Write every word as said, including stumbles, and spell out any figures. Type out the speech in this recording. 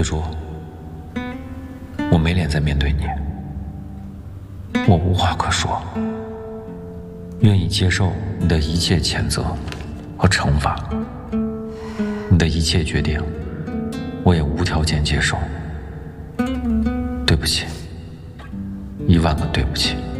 雪竹，我没脸再面对你，我无话可说，愿意接受你的一切谴责和惩罚，你的一切决定，我也无条件接受。对不起，一万个对不起。